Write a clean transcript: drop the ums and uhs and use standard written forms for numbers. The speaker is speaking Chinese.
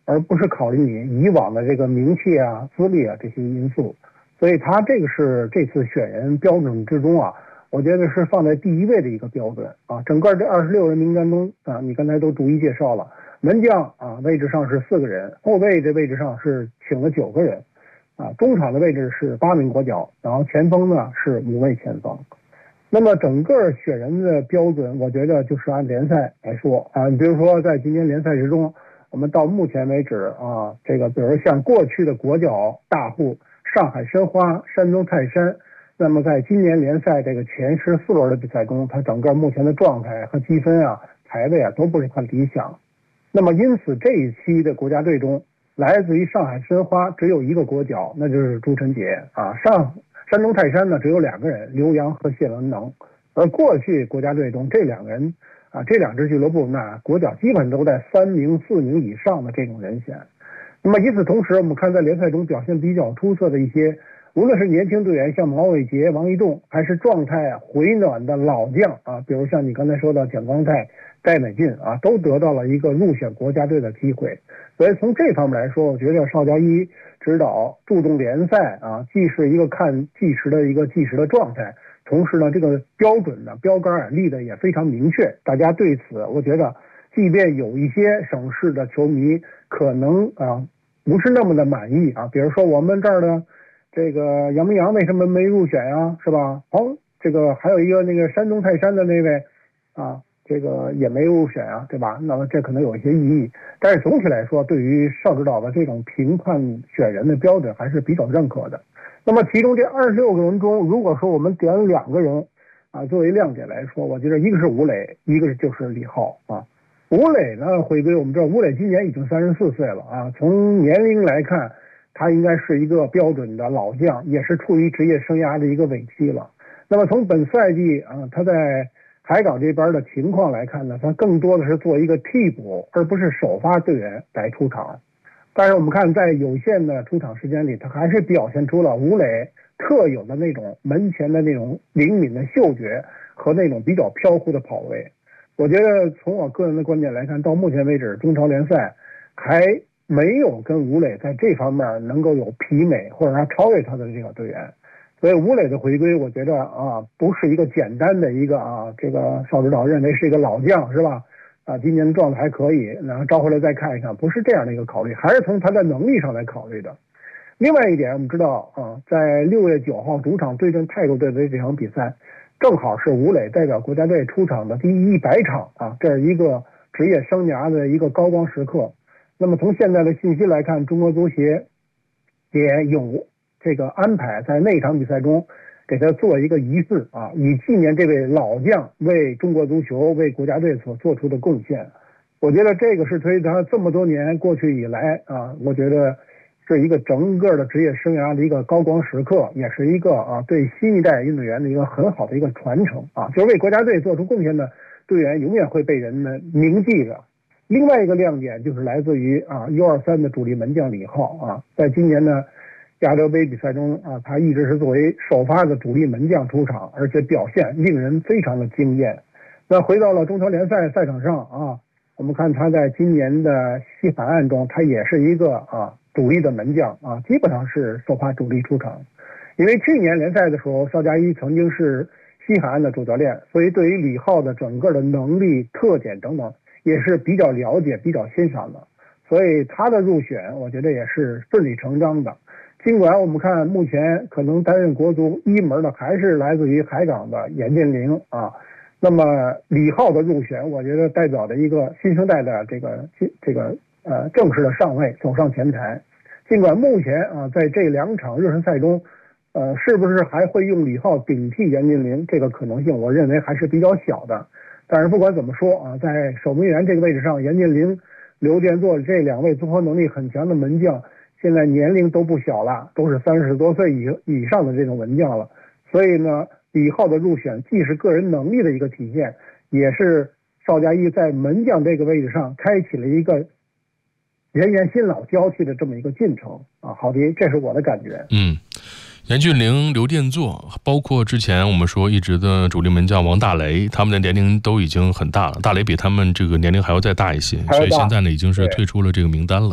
而不是考虑你以往的这个名气啊、资历啊这些因素。所以他这个是这次选人标准之中啊，我觉得是放在第一位的一个标准啊。整个这26人名单中啊，你刚才都逐一介绍了，门将啊位置上是4个人，后卫这位置上是请了9个人，啊，中场的位置是8名国脚，然后前锋呢是5位前锋。那么整个选人的标准，我觉得就是按联赛来说啊，你比如说在今年联赛之中，我们到目前为止啊，这个比如像过去的国脚大户上海申花、山东泰山，那么在今年联赛这个前14轮的比赛中，它整个目前的状态和积分啊、排位啊都不是很理想。那么因此这一期的国家队中，来自于上海申花只有一个国脚，那就是朱晨杰啊。山东泰山呢只有2个人，刘洋和谢文能。而过去国家队中这2个人啊，这2支俱乐部那国脚基本都在3名、4名以上的这种人选。那么与此同时，我们看在联赛中表现比较出色的一些，无论是年轻队员像毛伟杰、王一动，还是状态回暖的老将啊，比如像你刚才说的蒋光太、戴乃俊啊，都得到了一个入选国家队的机会。所以从这方面来说，我觉得邵佳一指导注重联赛啊，既是一个看计时的状态，同时呢，这个标准呢标杆立的也非常明确。大家对此，我觉得，即便有一些省市的球迷可能啊不是那么的满意啊，比如说我们这儿的这个杨明洋为什么没入选呀，是吧？这个还有一个那个山东泰山的那位啊，这个也没入选啊，对吧？那么这可能有一些异议，但是总体来说，对于邵指导的这种评判选人的标准还是比较认可的。那么其中这26个人中，如果说我们点2个人啊作为亮点来说，我觉得一个是吴磊，一个就是李浩啊。吴磊呢回归，我们知道吴磊今年已经34岁了啊，从年龄来看，他应该是一个标准的老将，也是处于职业生涯的一个尾期了。那么从本赛季啊，他在海港这边的情况来看呢，他更多的是做一个替补，而不是首发队员来出场。但是我们看在有限的出场时间里，他还是表现出了吴磊特有的那种门前的那种灵敏的嗅觉和那种比较飘忽的跑位。我觉得从我个人的观点来看，到目前为止中超联赛还没有跟吴磊在这方面能够有媲美或者说超越他的这个队员。所以吴磊的回归，我觉得啊，不是一个简单的一个啊，这个邵指导认为是一个老将是吧？啊，今年的状态还可以，然后召回来再看一看，不是这样的一个考虑，还是从他的能力上来考虑的。另外一点，我们知道啊，在6月9号主场对阵泰国队的这场比赛，正好是吴磊代表国家队出场的第100场啊，这是一个职业生涯的一个高光时刻。那么从现在的信息来看，中国足协也有这个安排在那场比赛中给他做一个仪式啊，以纪念这位老将为中国足球、为国家队所做出的贡献。我觉得这个是对他这么多年过去以来啊，我觉得是一个整个的职业生涯的一个高光时刻，也是一个啊对新一代运动员的一个很好的一个传承啊，就是为国家队做出贡献的队员永远会被人们铭记着。另外一个亮点就是来自于啊 U23 的主力门将李浩啊，在今年呢亚洲杯比赛中啊，他一直是作为首发的主力门将出场，而且表现令人非常的惊艳。那回到了中超联赛赛场上啊，我们看他在今年的西海岸中，他也是一个啊主力的门将啊，基本上是首发主力出场。因为去年联赛的时候，邵佳一曾经是西海岸的主教练，所以对于李浩的整个的能力、特点等等也是比较了解、比较欣赏的，所以他的入选，我觉得也是顺理成章的。尽管我们看目前可能担任国足一门的还是来自于海港的严建林啊，那么李浩的入选，我觉得代表的一个新生代的这个正式的上位，走上前台。尽管目前啊在这2场热身赛中，是不是还会用李浩顶替严建林，这个可能性我认为还是比较小的。但是不管怎么说啊，在守门员这个位置上，严建林、刘殿座这2位综合能力很强的门将，现在年龄都不小了，都是30多岁以上的这种门将了。所以呢，李浩的入选既是个人能力的一个体现，也是邵佳一在门将这个位置上开启了一个人员新老交替的这么一个进程啊。好的，这是我的感觉。 严俊凌、刘殿座，包括之前我们说一直的主力门将王大雷，他们的年龄都已经很大了，大雷比他们这个年龄还要再大一些，所以现在呢已经是退出了这个名单了。